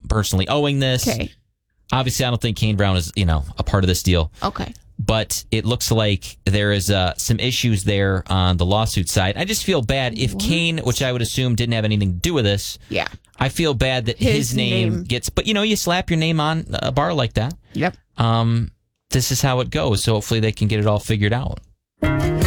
personally owing this. Okay. Obviously, I don't think Kane Brown is, a part of this deal. Okay. But it looks like there is some issues there on the lawsuit side. I just feel bad if Kane, which I would assume didn't have anything to do with this. Yeah. I feel bad that his name gets, but you slap your name on a bar like that. Yep. This is how it goes. So hopefully they can get it all figured out.